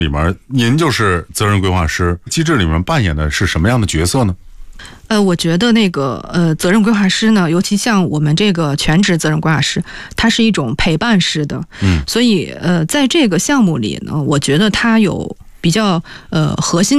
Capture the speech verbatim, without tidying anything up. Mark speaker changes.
Speaker 1: 里面您就是责任规划师，机制里面扮演的是什么样的角色呢？
Speaker 2: 呃，我觉得那个呃，责任规划师呢，尤其像我们这个全职责任规划师，它是一种陪伴式的，
Speaker 1: 嗯，
Speaker 2: 所以呃，在这个项目里呢，我觉得它有比较呃核心